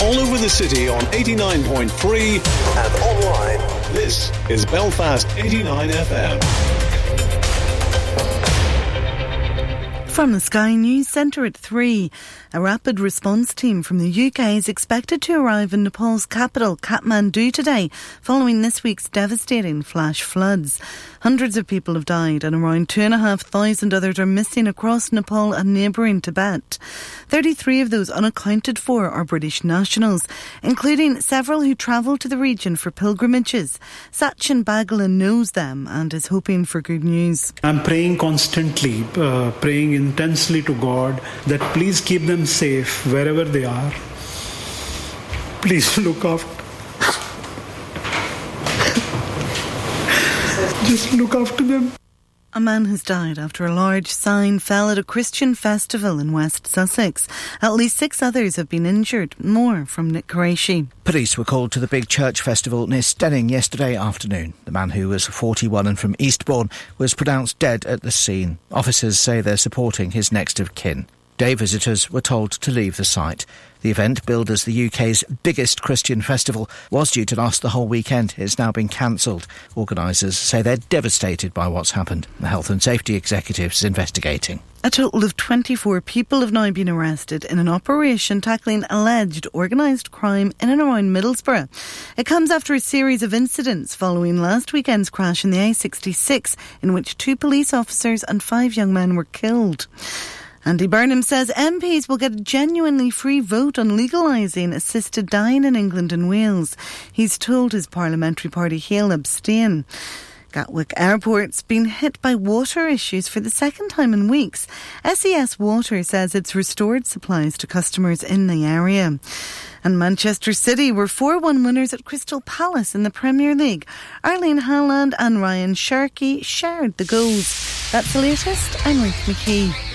all over the city on 89.3 and online. This is Belfast 89 FM. From the Sky News Centre at 3, a rapid response team from the UK is expected to arrive in Nepal's capital, Kathmandu, today, following this week's devastating flash floods. Hundreds of people have died and around 2,500 others are missing across Nepal and neighbouring Tibet. 33 of those unaccounted for are British nationals, including several who travelled to the region for pilgrimages. Sachin Bagalan knows them and is hoping for good news. I'm praying constantly, praying intensely to God that please keep them safe wherever they are. Please look after. Just look after them. A man has died after a large sign fell at a Christian festival in West Sussex. At least 6 others have been injured. More from Nick Qureshi. Police were called to the big church festival near Stenning yesterday afternoon. The man, who was 41 and from Eastbourne, was pronounced dead at the scene. Officers say they're supporting his next of kin. Day visitors were told to leave the site. The event, billed as the UK's biggest Christian festival, was due to last the whole weekend. It's now been cancelled. Organisers say they're devastated by what's happened. The Health and Safety Executive is investigating. A total of 24 people have now been arrested in an operation tackling alleged organised crime in and around Middlesbrough. It comes after a series of incidents following last weekend's crash in the A66, in which 2 police officers and 5 young men were killed. Andy Burnham says MPs will get a genuinely free vote on legalising assisted dying in England and Wales. He's told his parliamentary party he'll abstain. Gatwick Airport's been hit by water issues for the second time in weeks. SES Water says it's restored supplies to customers in the area. And Manchester City were 4-1 winners at Crystal Palace in the Premier League. Erling Haaland and Ryan Sharkey shared the goals. That's the latest. I'm Ruth McKee.